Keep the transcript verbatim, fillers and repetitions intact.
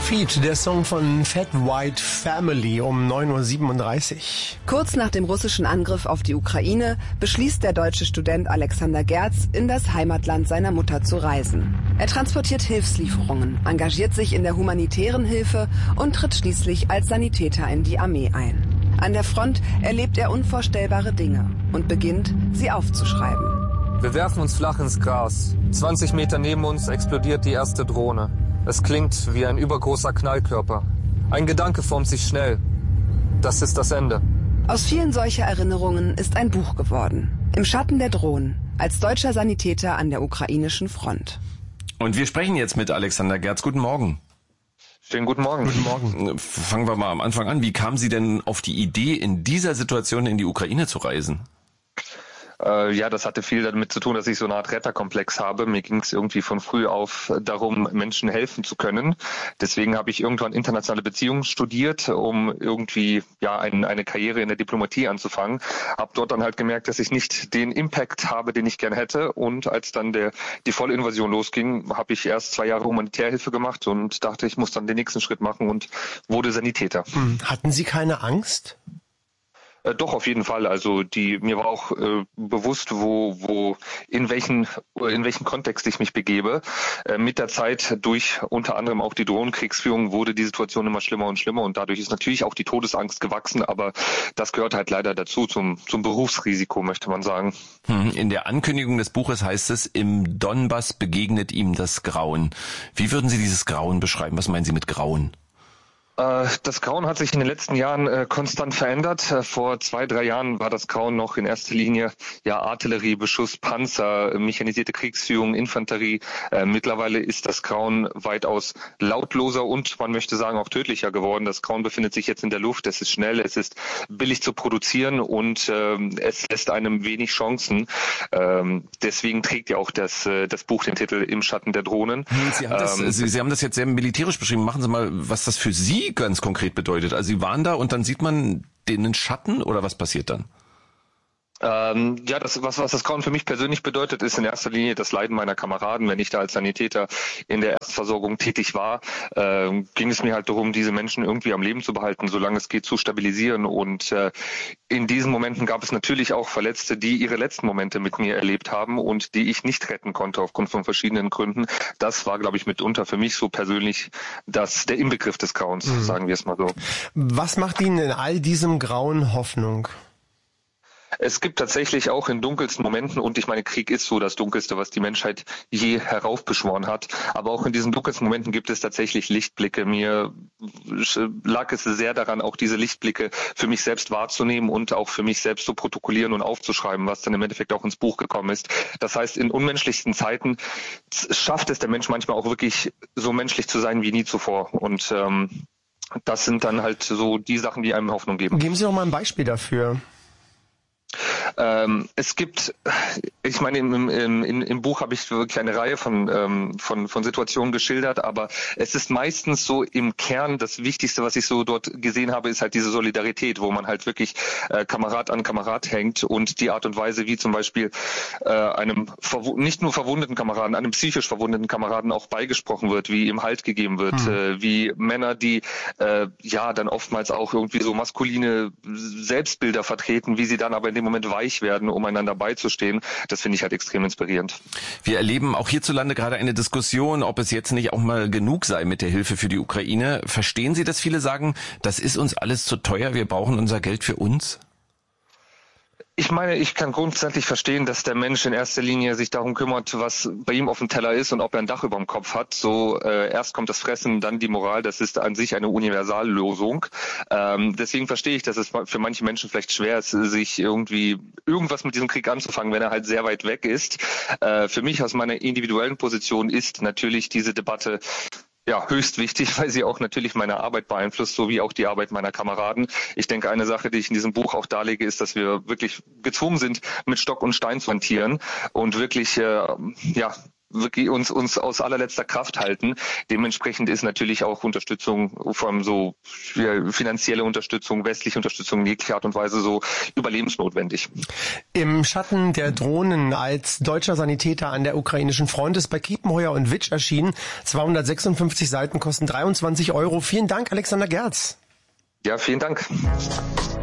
Feet, der Song von Fat White Family um neun Uhr siebenunddreißig. Kurz nach dem russischen Angriff auf die Ukraine beschließt der deutsche Student Alexander Gerz, in das Heimatland seiner Mutter zu reisen. Er transportiert Hilfslieferungen, engagiert sich in der humanitären Hilfe und tritt schließlich als Sanitäter in die Armee ein. An der Front erlebt er unvorstellbare Dinge und beginnt, sie aufzuschreiben. Wir werfen uns flach ins Gras. zwanzig Meter neben uns explodiert die erste Drohne. Es klingt wie ein übergroßer Knallkörper. Ein Gedanke formt sich schnell. Das ist das Ende. Aus vielen solcher Erinnerungen ist ein Buch geworden. Im Schatten der Drohnen, als deutscher Sanitäter an der ukrainischen Front. Und wir sprechen jetzt mit Alexander Gerz. Guten Morgen. Schönen guten Morgen. Guten Morgen. Fangen wir mal am Anfang an. Wie kamen Sie denn auf die Idee, in dieser Situation in die Ukraine zu reisen? Äh, ja, das hatte viel damit zu tun, dass ich so eine Art Retterkomplex habe. Mir ging es irgendwie von früh auf darum, Menschen helfen zu können. Deswegen habe ich irgendwann internationale Beziehungen studiert, um irgendwie ja ein, eine Karriere in der Diplomatie anzufangen. Habe dort dann halt gemerkt, dass ich nicht den Impact habe, den ich gern hätte. Und als dann der die volle Invasion losging, habe ich erst zwei Jahre Humanitärhilfe gemacht und dachte, ich muss dann den nächsten Schritt machen und wurde Sanitäter. Hm. Hatten Sie keine Angst? Äh, doch, auf jeden Fall. Also die mir war auch äh, bewusst, wo, wo in welchen in welchen Kontext ich mich begebe. Äh, mit der Zeit durch unter anderem auch die Drohnenkriegsführung wurde die Situation immer schlimmer und schlimmer und dadurch ist natürlich auch die Todesangst gewachsen, aber das gehört halt leider dazu, zum zum Berufsrisiko, möchte man sagen. In der Ankündigung des Buches heißt es, im Donbass begegnet ihm das Grauen. Wie würden Sie dieses Grauen beschreiben? Was meinen Sie mit Grauen? Das Grauen hat sich in den letzten Jahren äh, konstant verändert. Äh, vor zwei, drei Jahren war das Grauen noch in erster Linie ja Artillerie, Beschuss, Panzer, mechanisierte Kriegsführung, Infanterie. Äh, mittlerweile ist das Grauen weitaus lautloser und man möchte sagen auch tödlicher geworden. Das Grauen befindet sich jetzt in der Luft. Es ist schnell, es ist billig zu produzieren und äh, es lässt einem wenig Chancen. Ähm, deswegen trägt ja auch das, äh, das Buch den Titel Im Schatten der Drohnen. Sie haben, das, ähm, Sie, Sie haben das jetzt sehr militärisch beschrieben. Machen Sie mal, was das für Sie ganz konkret bedeutet. Also Sie waren da und dann sieht man den Schatten oder was passiert dann? Ähm, ja, das, was, was das Grauen für mich persönlich bedeutet, ist in erster Linie das Leiden meiner Kameraden. Wenn ich da als Sanitäter in der Erstversorgung tätig war, äh, ging es mir halt darum, diese Menschen irgendwie am Leben zu behalten, solange es geht, zu stabilisieren. Und äh, in diesen Momenten gab es natürlich auch Verletzte, die ihre letzten Momente mit mir erlebt haben und die ich nicht retten konnte aufgrund von verschiedenen Gründen. Das war, glaube ich, mitunter für mich so persönlich das der Inbegriff des Grauens, mhm. sagen wir es mal so. Was macht Ihnen in all diesem Grauen Hoffnung? Es gibt tatsächlich auch in dunkelsten Momenten, und ich meine, Krieg ist so das Dunkelste, was die Menschheit je heraufbeschworen hat, aber auch in diesen dunkelsten Momenten gibt es tatsächlich Lichtblicke. Mir lag es sehr daran, auch diese Lichtblicke für mich selbst wahrzunehmen und auch für mich selbst zu protokollieren und aufzuschreiben, was dann im Endeffekt auch ins Buch gekommen ist. Das heißt, in unmenschlichsten Zeiten schafft es der Mensch manchmal auch wirklich so menschlich zu sein wie nie zuvor. Und ähm, das sind dann halt so die Sachen, die einem Hoffnung geben. Geben Sie doch mal ein Beispiel dafür. Ähm, es gibt, ich meine, im, im, im, im Buch habe ich wirklich eine Reihe von, ähm, von, von Situationen geschildert, aber es ist meistens so im Kern, das Wichtigste, was ich so dort gesehen habe, ist halt diese Solidarität, wo man halt wirklich äh, Kamerad an Kamerad hängt und die Art und Weise, wie zum Beispiel äh, einem nicht nur verwundeten Kameraden, einem psychisch verwundeten Kameraden auch beigesprochen wird, wie ihm Halt gegeben wird, mhm. äh, wie Männer, die äh, ja dann oftmals auch irgendwie so maskuline Selbstbilder vertreten, wie sie dann aber in dem Moment weich werden, um einander beizustehen. Das finde ich halt extrem inspirierend. Wir erleben auch hierzulande gerade eine Diskussion, ob es jetzt nicht auch mal genug sei mit der Hilfe für die Ukraine. Verstehen Sie, dass viele sagen, das ist uns alles zu teuer, wir brauchen unser Geld für uns? Ich meine, ich kann grundsätzlich verstehen, dass der Mensch in erster Linie sich darum kümmert, was bei ihm auf dem Teller ist und ob er ein Dach über dem Kopf hat. So äh, erst kommt das Fressen, dann die Moral. Das ist an sich eine Universallösung. Ähm, deswegen verstehe ich, dass es für manche Menschen vielleicht schwer ist, sich irgendwie irgendwas mit diesem Krieg anzufangen, wenn er halt sehr weit weg ist. Äh, für mich aus meiner individuellen Position ist natürlich diese Debatte ja, höchst wichtig, weil sie auch natürlich meine Arbeit beeinflusst, sowie auch die Arbeit meiner Kameraden. Ich denke, eine Sache, die ich in diesem Buch auch darlege, ist, dass wir wirklich gezwungen sind, mit Stock und Stein zu hantieren und wirklich, äh, ja, wirklich uns uns aus allerletzter Kraft halten. Dementsprechend ist natürlich auch Unterstützung, vor allem so ja, finanzielle Unterstützung, westliche Unterstützung in jeglicher Art und Weise so überlebensnotwendig. Im Schatten der Drohnen als deutscher Sanitäter an der ukrainischen Front ist bei Kiepenheuer und Witsch erschienen. zweihundertsechsundfünfzig Seiten kosten dreiundzwanzig Euro. Vielen Dank, Alexander Gerz. Ja, vielen Dank.